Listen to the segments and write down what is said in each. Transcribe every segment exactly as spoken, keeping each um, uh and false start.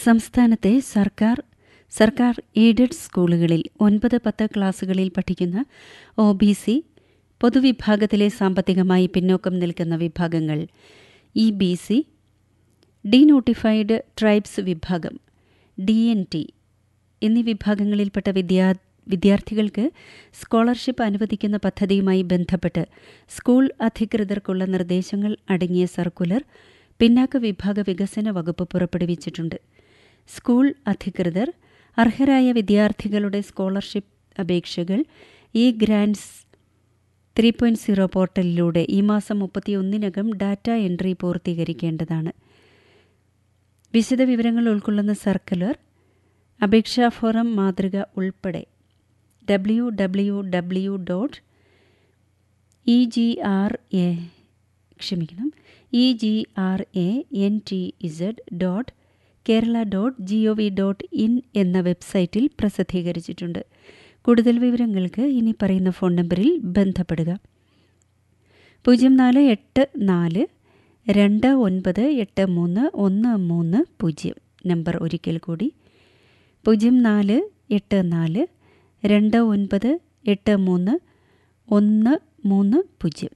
സംസ്ഥാനത്തെ സർക്കാർ സർക്കാർ എയ്ഡഡ് സ്കൂളുകളിൽ ഒൻപത് പത്ത് ക്ലാസുകളിൽ പഠിക്കുന്ന ഒ ബി സി പൊതുവിഭാഗത്തിലെ സാമ്പത്തികമായി പിന്നോക്കം നിൽക്കുന്ന വിഭാഗങ്ങൾ, ഇ ബി സി, ഡീനോട്ടിഫൈഡ് ട്രൈബ്സ് വിഭാഗം, ഡി എൻ ടി എന്നീ വിഭാഗങ്ങളിൽപ്പെട്ട വിദ്യാ വിദ്യാർത്ഥികൾക്ക് സ്കോളർഷിപ്പ് അനുവദിക്കുന്ന പദ്ധതിയുമായി ബന്ധപ്പെട്ട് സ്കൂൾ അധികൃതർക്കുള്ള നിർദ്ദേശങ്ങൾ അടങ്ങിയ സർക്കുലർ പിന്നാക്ക വിഭാഗ വികസന വകുപ്പ് പുറപ്പെടുവിച്ചിട്ടുണ്ട്. സ്കൂൾ അധികൃതർ അർഹരായ വിദ്യാർത്ഥികളുടെ സ്കോളർഷിപ്പ് അപേക്ഷകൾ ഇ ഗ്രാൻറ്റ്സ് ത്രീ പോയിന്റ് സീറോ പോർട്ടലിലൂടെ ഈ മാസം മുപ്പത്തിയൊന്നിനകം ഡാറ്റ എൻട്രി പൂർത്തീകരിക്കേണ്ടതാണ്. വിശദവിവരങ്ങൾ ഉൾക്കൊള്ളുന്ന സർക്കുലർ, അപേക്ഷാ ഫോറം മാതൃക ഉൾപ്പെടെ W W W dot E G R A ക്ഷമിക്കണം E G R A N T Z dot Kerala dot G O V dot in എന്ന വെബ്സൈറ്റിൽ പ്രസിദ്ധീകരിച്ചിട്ടുണ്ട്. കൂടുതൽ വിവരങ്ങൾക്ക് ഇനി പറയുന്ന ഫോൺ നമ്പറിൽ ബന്ധപ്പെടുക. പൂജ്യം നാല് എട്ട് നാല് രണ്ട് ഒൻപത് എട്ട് മൂന്ന് ഒന്ന് മൂന്ന് പൂജ്യം. നമ്പർ ഒരിക്കൽ കൂടി, പൂജ്യം നാല് എട്ട് നാല് രണ്ട് ഒൻപത് എട്ട് മൂന്ന് ഒന്ന് മൂന്ന് പൂജ്യം.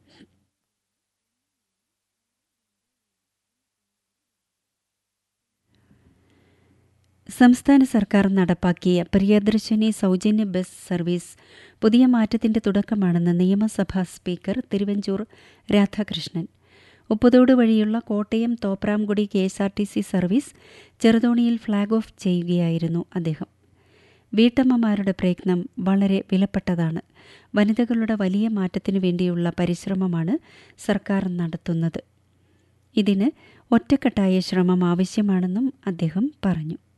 സംസ്ഥാന സർക്കാർ നടപ്പാക്കിയ പ്രിയദർശിനി സൗജന്യ ബസ് സർവീസ് പുതിയ മാറ്റത്തിന്റെ തുടക്കമാണെന്ന് നിയമസഭാ സ്പീക്കർ തിരുവഞ്ചൂർ രാധാകൃഷ്ണൻ. ഉപ്പുതോട് വഴിയുള്ള Kottayam Thopramkudy K S R T C service ചെറുതോണിയിൽ flag off ചെയ്യുകയായിരുന്നു അദ്ദേഹം. വീട്ടമ്മമാരുടെ പ്രയത്നം വളരെ വിലപ്പെട്ടതാണ്. വനിതകളുടെ വലിയ മാറ്റത്തിനു വേണ്ടിയുള്ള പരിശ്രമമാണ് സർക്കാർ നടത്തുന്നത്. ഇതിന് ഒറ്റക്കെട്ടായ ശ്രമം ആവശ്യമാണെന്നും അദ്ദേഹം പറഞ്ഞു.